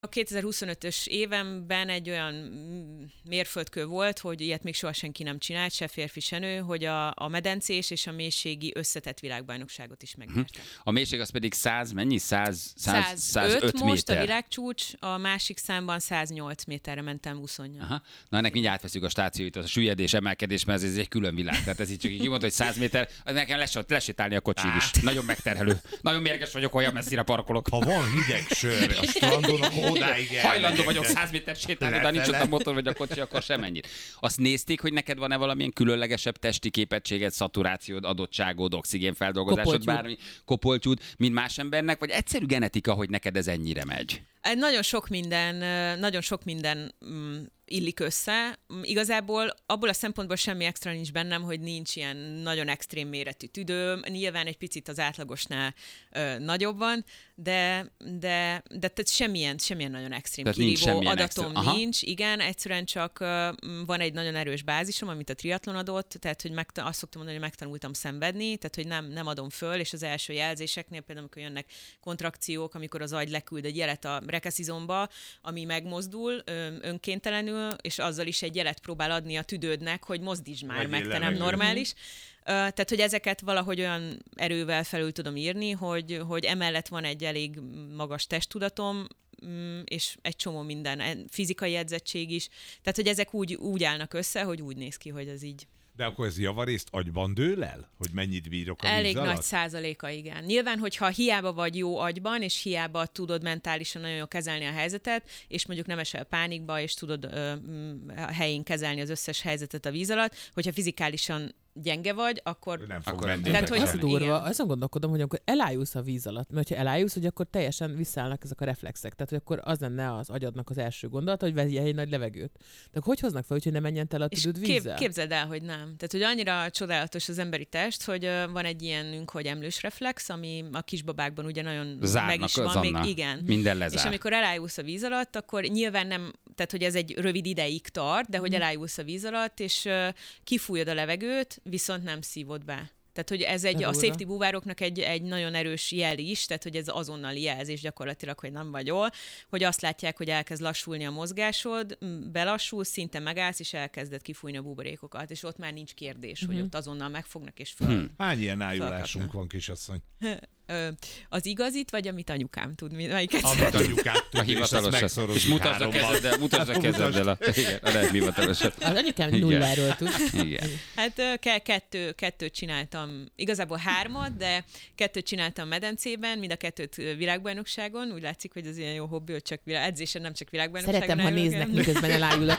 A 2025-ös évemben egy olyan mérföldkő volt, hogy ilyet még soha senki nem csinált, se férfi, se nő, hogy a medencés és a mélységi összetett világbajnokságot is megnyerte. A mélység az pedig 100, mennyi? 105 most méter. a világcsúcs, a másik számban 108 méterre mentem úszonnyal. Aha. Na ennek mindjárt átveszünk a stációit, a süllyedés, emelkedés, mert ez egy külön világ. Tehát ez így csak így mondta, hogy 100 méter, nekem lesétálni a kocsig is. Nagyon megterhelő. Nagyon mérges vagyok, olyan messzire parkolok. Ha van hideg sör a strandon, akkor odáig Hajlandó vagyok 100 méter sétálni, de nincs ott a motor vagy a kocsi, akkor semennyit. Azt nézték, hogy neked van-e valamilyen különlegesebb testi képességed, szaturációd, adottságod, oxigénfeldolgozásod, bármi kopoltyúd, mint más embernek, vagy egyszerű genetika, hogy neked ez ennyire megy? Nagyon sok minden illik össze. Igazából abból a szempontból semmi extra nincs bennem, hogy nincs ilyen nagyon extrém méretű tüdőm. Nyilván egy picit az átlagosnál nagyobb van, de tehát semmilyen nagyon extrém kirívó adatom nincs. Igen, egyszerűen csak van egy nagyon erős bázisom, amit a triatlon adott, tehát hogy azt szoktam mondani, hogy megtanultam szenvedni, tehát hogy nem adom föl, és az első jelzéseknél például, amikor jönnek kontrakciók, amikor az agy leküld egy jelet a rekeszizomba, ami megmozdul önkéntelenül, és azzal is egy jelet próbál adni a tüdődnek, hogy mozdítsd már meg, te nem normális. Tehát, hogy ezeket valahogy olyan erővel felül tudom írni, hogy emellett van egy elég magas testtudatom, és egy csomó minden, fizikai edzettség is. Tehát, hogy ezek úgy állnak össze, hogy úgy néz ki, hogy ez így. De akkor ez javarészt agyban dől el? Hogy mennyit bírok a víz elég alatt? nagy százaléka, igen. Nyilván, hogyha hiába vagy jó agyban, és hiába tudod mentálisan nagyon jól kezelni a helyzetet, és mondjuk nem esel pánikba, és tudod helyén kezelni az összes helyzetet a víz alatt, hogyha fizikálisan gyenge vagy, akkor nem fog akkor menni. tehát, hogy Az durva, igen. azon gondolkodom, hogy amikor elájulsz a víz alatt, mert ha elájulsz, hogy akkor teljesen visszaállnak ezek a reflexek. Tehát, hogy akkor az lenne az agyadnak az első gondolata, hogy vegye egy nagy levegőt. De hogy hoznak fel, hogy ne menjen el a tüdőd vízzel? Képzeld el, hogy nem. Tehát, hogy annyira csodálatos az emberi test, hogy van egy ilyenünk, hogy emlős reflex, ami a kisbabákban ugye nagyon Zárnak meg is van. Még, igen. Minden lezár. És amikor elájulsz a víz alatt, akkor nyilván nem, tehát hogy ez egy rövid ideig tart, de hogy elájulsz a víz alatt, és kifújod a levegőt, viszont nem szívod be. Tehát, hogy ez a safety búvároknak egy nagyon erős jel is, tehát, hogy ez azonnali jelzés gyakorlatilag, hogy nem vagy jól, hogy azt látják, hogy elkezd lassulni a mozgásod, belassulsz, szinte megállsz, és elkezded kifújni a buborékokat, és ott már nincs kérdés, hogy ott azonnal megfognak, és föl. Hány ilyen ájulásunk van, kisasszony? Az igazit, vagy amit anyukám tud? Melyiket? Amit anyukát tud, A hivatalosat. És mutasd a kezeddel a lehet hivatalosat. Az anyukám nulláról tud. Igen. Hát kettőt csináltam, igazából 3, de 2 csináltam medencében, mind a 2 világbajnokságon. Úgy látszik, hogy ez ilyen jó hobbi, hogy csak edzésen, nem csak világbajnokságon. Szeretem, ha néznek, miközben elájulok.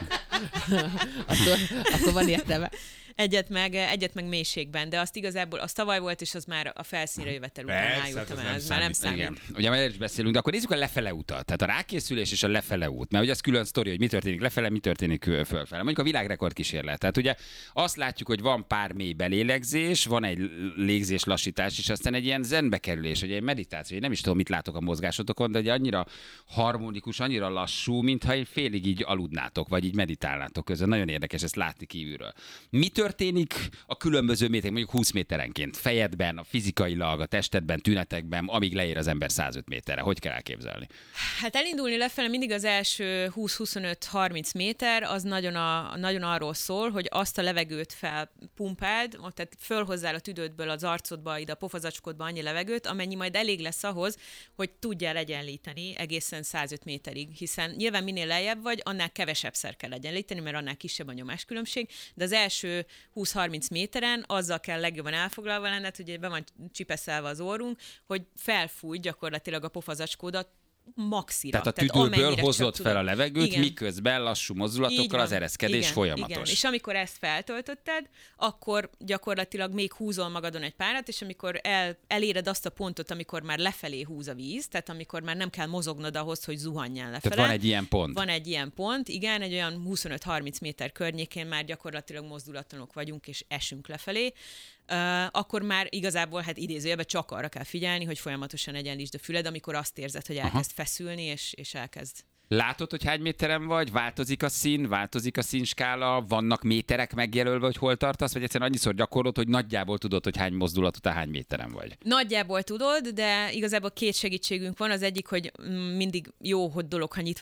akkor van értelme. Egyet meg mélységben, de azt igazából az tavaly volt, és az már a felszínre jövetel után ájultam el, ez már nem számít. Igen. Ugye már is beszélünk, de akkor nézzük a lefele utat. Tehát a rákészülés és a lefele út. Mert ugye az külön sztori, hogy mi történik lefele, mi történik fölfele. Mondjuk a világrekord kísérlet. Tehát ugye azt látjuk, hogy van pár mély belélegzés, van egy légzés lassítás, és aztán egy ilyen zenbe kerülés, vagy egy meditáció. Én nem is tudom, mit látok a mozgásotokon, de ugye annyira harmonikus, annyira lassú, mintha egy félig így aludnátok, vagy így meditálnátok közben. Nagyon érdekes ezt látni kívülről. Mi történik a különböző méterek, mondjuk 20 méterenként, fejedben, a fizikailag, a testedben, tünetekben, amíg leér az ember 105 méterre? Hogy kell elképzelni? Hát elindulni lefelé mindig az első 20-25-30 méter, az nagyon arról szól, hogy azt a levegőt felpumpáld, tehát fölhozzál a tüdődből az arcodba, ide a pofazacskodba annyi levegőt, amennyi majd elég lesz ahhoz, hogy tudjál egyenlíteni egészen 105 méterig, hiszen nyilván minél lejjebb vagy, annál kevesebbszer kell egyenlíteni, mert annál kisebb a nyomáskülönbség, de az első 20-30 méteren azzal kell legjobban elfoglalva lenned, hogy be van csipeszelve az orrunk, hogy felfújj gyakorlatilag a pofazacskódat maxira. Tehát a tüdőből hozott fel a levegőt, igen. Miközben lassú mozdulatokkal az ereszkedés folyamatos. Igen. És amikor ezt feltöltötted, akkor gyakorlatilag még húzol magadon egy párat, és amikor eléred azt a pontot, amikor már lefelé húz a víz, tehát amikor már nem kell mozognod ahhoz, hogy zuhanjál lefele. Tehát van egy ilyen pont. Van egy ilyen pont, igen, egy olyan 25-30 méter környékén már gyakorlatilag mozdulatlanok vagyunk, és esünk lefelé. Akkor már igazából, hát idézőjelben csak arra kell figyelni, hogy folyamatosan egyenlítsd a füled, amikor azt érzed, hogy elkezd feszülni, és elkezd. Látod, hogy hány méteren vagy? Változik a szín, változik a színskála, vannak méterek megjelölve, hogy hol tartasz, vagy egyszerűen annyiszor gyakorlod, hogy nagyjából tudod, hogy hány mozdulat után hány méteren vagy? Nagyjából tudod, de igazából két segítségünk van. Az egyik, hogy mindig jó, hogy dolog, ha nyitva